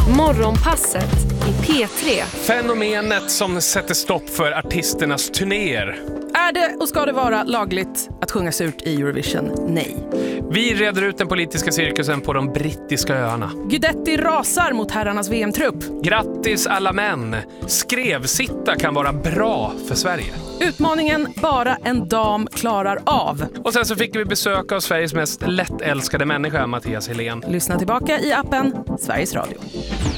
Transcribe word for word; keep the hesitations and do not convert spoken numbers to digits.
Morgonpasset i P tre. Fenomenet som sätter stopp för artisternas turnéer. Är det och ska det vara lagligt att sjunga surt i Eurovision? Nej. Vi reder ut den politiska cirkusen på de brittiska öarna. Guidetti rasar mot herrarnas V M-trupp. Grattis alla män. Skrevsitta kan vara bra för Sverige. Utmaningen bara en dam klarar av. Och sen så fick vi besök av Sveriges mest lättälskade människa, Mattias Helén. Lyssna tillbaka i appen Sveriges Radio.